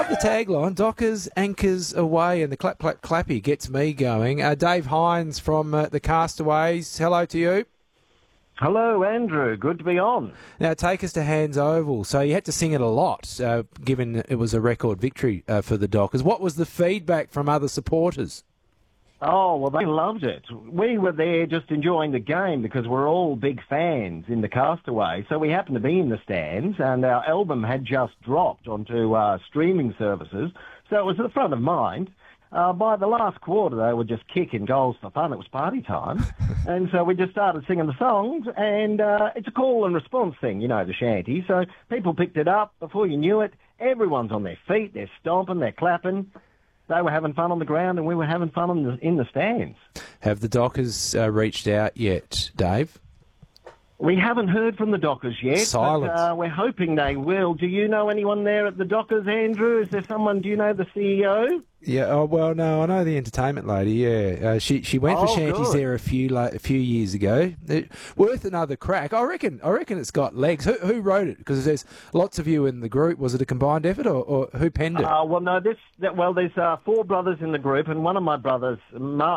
love the tagline, Dockers anchors away, and the clap, clap, clappy gets me going. Dave Hines from the Castaways, hello to you. Hello, Andrew. Good to be on. Now, take us to Hands Oval. So you had to sing it a lot, given it was a record victory for the Dockers. What was the feedback from other supporters? Oh, well, they loved it. We were there just enjoying the game because we're all big fans in the Castaway. So we happened to be in the stands, and our album had just dropped onto streaming services. So it was at the front of mind. By the last quarter, they were just kicking goals for fun. It was party time. And so we just started singing the songs, and it's a call and response thing, you know, the shanty. So people picked it up. Before you knew it, everyone's on their feet. They're stomping, they're clapping. They were having fun on the ground, and we were having fun in the stands. Have the Dockers reached out yet, Dave? We haven't heard from the Dockers yet. Silence. But we're hoping they will. Do you know anyone there at the Dockers, Andrew? Is there someone, do you know the CEO? Yeah, oh, well, no, I know the entertainment lady, yeah. She went for shanties good. there a few years ago. Worth another crack. I reckon it's got legs. Who wrote it? Because there's lots of you in the group. Was it a combined effort, or who penned it? Well, no, there's 4 brothers in the group, and one of my brothers, Mark